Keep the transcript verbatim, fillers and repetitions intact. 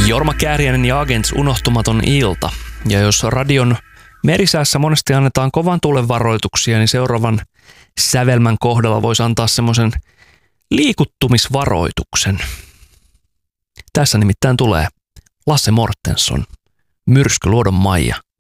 Jorma Kääriäinen ja Agents unohtumaton ilta. Ja jos radion merisäässä monesti annetaan kovan tuulen varoituksia, niin seuraavan sävelmän kohdalla voisi antaa semmoisen liikuttumisvaroituksen. Tässä nimittäin tulee Lasse Mortensson, Myrsky Luodon Maija